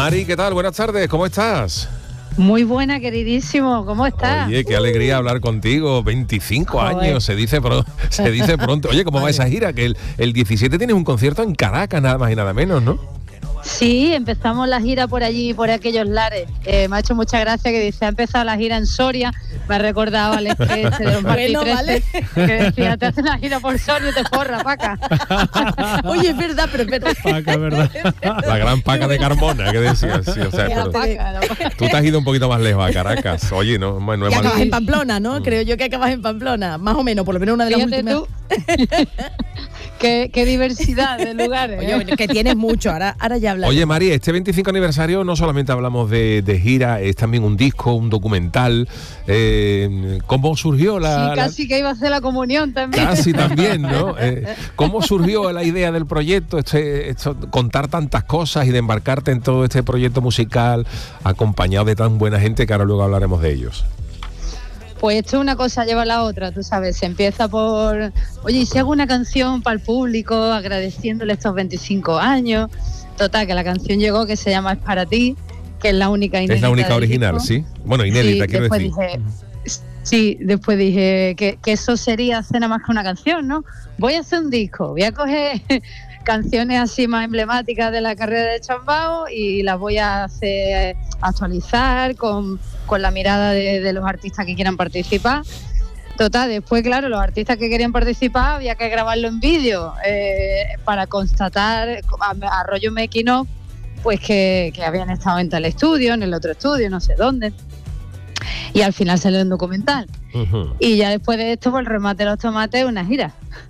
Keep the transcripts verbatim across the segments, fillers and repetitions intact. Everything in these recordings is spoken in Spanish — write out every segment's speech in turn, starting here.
Mari, ¿qué tal? Buenas tardes, ¿cómo estás? Muy buena, queridísimo, ¿cómo estás? Oye, qué alegría hablar contigo, veinticinco Joder. años, se dice, pro, se dice pronto. Oye, ¿cómo va esa gira? Que el, el diecisiete tienes un concierto en Caracas, nada más y nada menos, ¿no? Sí, empezamos la gira por allí, por aquellos lares. Eh, me ha hecho mucha gracia que dice, ha empezado la gira en Soria. Me ha recordado al sketch de los Martí bueno, ¿vale? que decía, te hacen la gira por Soria y te forra, Paca. Oye, es verdad, pero es verdad. Paca, ¿verdad? La gran Paca de Carmona, que decías. Sí, o sea, pero Paca, la Paca. Tú te has ido un poquito más lejos a Caracas. Oye, no, no es y mal. acabas en Pamplona, ¿no? Mm. Creo yo que acabas en Pamplona. Más o menos, por lo menos una de las Fíjate últimas. Tú. qué, qué diversidad de lugares. Oye, ¿eh? que tienes mucho, ahora, ahora ya hablas. Oye, María, este veinticinco aniversario no solamente hablamos de, de gira, es también un disco, un documental. Eh, ¿Cómo surgió la...? Sí, casi la... que iba a hacer la comunión también. Casi también, ¿no? Eh, ¿Cómo surgió la idea del proyecto? Este, esto, contar tantas cosas y de embarcarte en todo este proyecto musical acompañado de tan buena gente que ahora luego hablaremos de ellos. Pues esto una cosa lleva a la otra, tú sabes, se empieza por, oye, ¿y si hago una canción para el público agradeciéndole estos veinticinco años? Total, que la canción llegó, que se llama Es para ti, que es la única inédita. Es la única original, disco. ¿sí? Bueno, inédita, sí, quiero después decir. Dije, sí, después dije que, que eso sería hacer nada más que una canción, ¿no? Voy a hacer un disco, voy a coger canciones así más emblemáticas de la carrera de Chambao y las voy a hacer actualizar con, con la mirada de, de los artistas que quieran participar. Total, después, claro, los artistas que querían participar había que grabarlo en vídeo eh, para constatar, a, a rollo making of, pues que, que habían estado en tal estudio, en el otro estudio, no sé dónde. Y al final salió un documental. Uh-huh. Y ya después de esto, pues el remate de los tomates, una gira.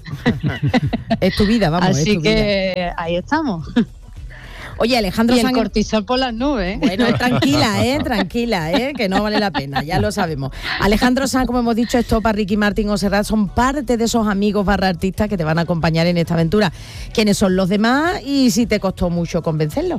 Es tu vida, vamos. Así es tu que vida. Ahí estamos. Oye, Alejandro y el Sanz... cortisol por las nubes. Bueno, tranquila, ¿eh? Tranquila, ¿eh? Que no vale la pena, ya lo sabemos. Alejandro Sanz, como hemos dicho, Estopa, Ricky Martin o Serrat son parte de esos amigos barra artistas que te van a acompañar en esta aventura. ¿Quiénes son los demás y si te costó mucho convencerlos?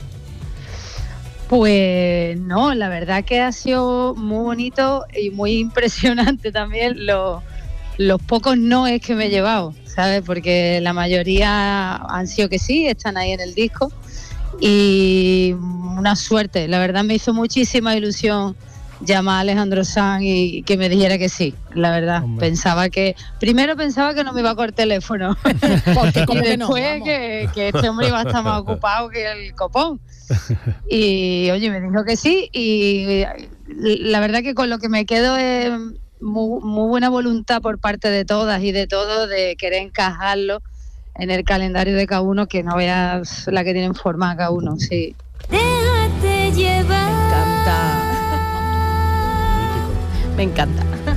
Pues no, la verdad que ha sido muy bonito y muy impresionante también lo, los pocos noes que me he llevado, ¿sabes? Porque la mayoría han sido que sí, están ahí en el disco y una suerte, la verdad me hizo muchísima ilusión llamar a Alejandro Sanz y que me dijera que sí, la verdad. Hombre. Pensaba que, primero pensaba que no me iba a coger teléfono porque y después que, no, que, que este hombre iba a estar más ocupado que el copón. Y oye, me dijo que sí y la verdad que con lo que me quedo es muy, muy buena voluntad por parte de todas y de todos de querer encajarlo en el calendario de cada uno, que no veas la que tienen formada cada uno, sí. Déjate llevar. Me encanta. Me encanta.